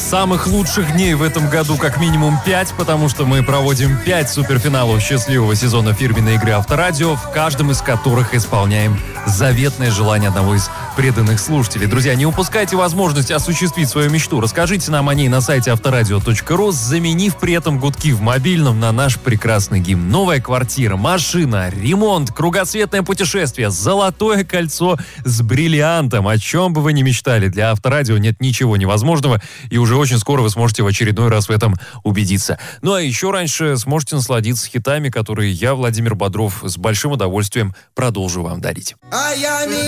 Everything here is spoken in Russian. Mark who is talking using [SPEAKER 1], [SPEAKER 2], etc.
[SPEAKER 1] самых лучших дней в этом году как минимум 5, потому что мы проводим 5 суперфиналов счастливого сезона фирменной игры «Авторадио», в каждом из которых исполняем заветное желание одного из преданных слушателей. Друзья, не упускайте возможность осуществить свою мечту. Расскажите нам о ней на сайте авторадио.ру, заменив при этом гудки в мобильном на наш прекрасный гимн. Новая квартира, машина, ремонт, кругосветное путешествие, золотое кольцо с бриллиантом. О чем бы вы ни мечтали, для Авторадио нет ничего невозможного, и уже очень скоро вы сможете в очередной раз в этом убедиться. Ну а еще раньше сможете насладиться хитами, которые я, Владимир Бодров, с большим удовольствием продолжу вам дарить.